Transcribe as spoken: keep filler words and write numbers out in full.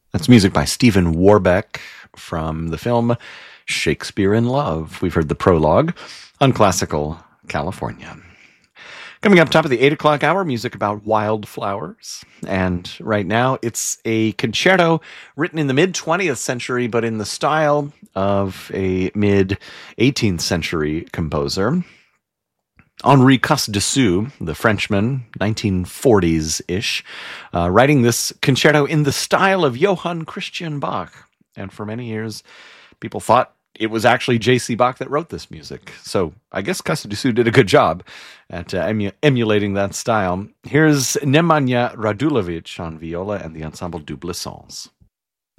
That's music by Stephen Warbeck from the film Shakespeare in Love. We've heard the prologue on Classical California. Coming up top of the eight o'clock hour, music about wildflowers. And right now, it's a concerto written in the mid-twentieth century, but in the style of a mid-eighteenth century composer. Henri Casse-Dessous, the Frenchman, nineteen forties-ish, uh, writing this concerto in the style of Johann Christian Bach. And for many years, people thought it was actually J C. Bach that wrote this music. So I guess Casse-Dessous did a good job at uh, emu- emulating that style. Here's Nemanja Radulovic on viola and the Ensemble Double Sens.